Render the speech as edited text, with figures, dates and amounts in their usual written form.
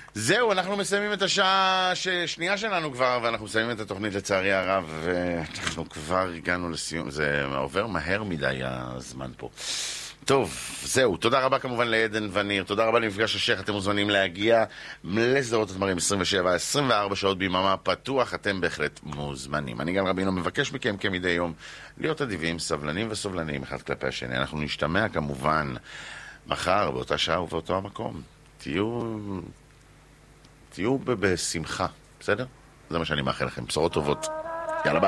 זהו, אנחנו מסיימים את השעה שנייה שלנו כבר, ואנחנו מסיימים את התוכנית לצערי הרב, ואנחנו כבר הגענו לסיום. זה עובר מהר מדי הזמן פה. טוב, זהו, תודה רבה כמובן לעדן וניר, תודה רבה למפגש השייח, אתם מוזמנים להגיע לסדרות הדמרים 27-24 שעות ביממה פתוח, אתם בהחלט מוזמנים. אני גל רבינו מבקש מכם כמדי יום להיות אדיבים, סבלנים וסובלניים אחד כלפי השני. אנחנו נשתמע כמובן מחר באותה שעה ובאותו המקום. תהיו בשמחה, בסדר? זה מה שאני מאחל לכם, בשורות טובות. יאללה ביי.